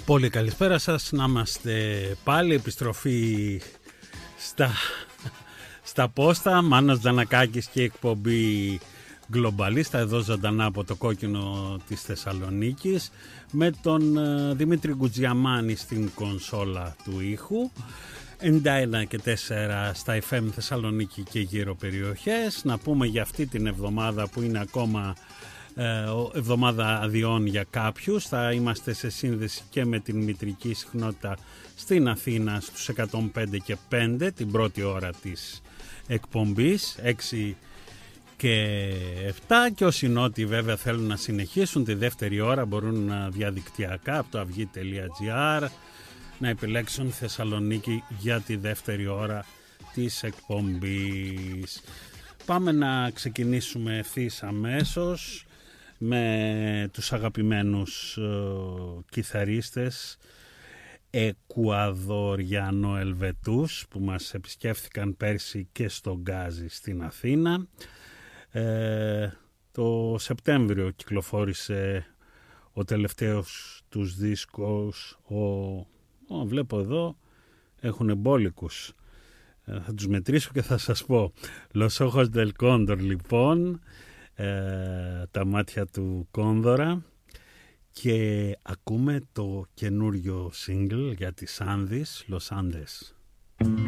Πολύ καλησπέρα σας, να είμαστε πάλι, επιστροφή στα πόστα, Μάνος Δανακάκης και εκπομπή Γκλομπαλίστα, εδώ ζωντανά από το κόκκινο της Θεσσαλονίκης, με τον Δημήτρη Γκουτζιαμάνη στην κονσόλα του ήχου, 91 και 4 στα FM Θεσσαλονίκη και γύρω περιοχές. Να πούμε για αυτή την εβδομάδα που είναι ακόμα εβδομάδα αδειών για κάποιους, θα είμαστε σε σύνδεση και με την μητρική συχνότητα στην Αθήνα στους 105 και 5 την πρώτη ώρα της εκπομπής, 6 και 7, και όσοι νότιοι βέβαια θέλουν να συνεχίσουν τη δεύτερη ώρα μπορούν διαδικτυακά από το αυγή.gr να επιλέξουν Θεσσαλονίκη για τη δεύτερη ώρα της εκπομπής. Πάμε να ξεκινήσουμε ευθύς αμέσως με τους αγαπημένους κιθαρίστες Εκουαδοριανο-Ελβετούς που μας επισκέφθηκαν πέρσι και στο Γκάζι στην Αθήνα. Το Σεπτέμβριο κυκλοφόρησε ο τελευταίος τους δίσκος, βλέπω εδώ έχουν μπόλικους, θα τους μετρήσω και θα σας πω. Los Ojos del Cóndor, λοιπόν, τα μάτια του Κόνδωρα, και ακούμε το καινούριο single για τις Άνδης, Los Andes.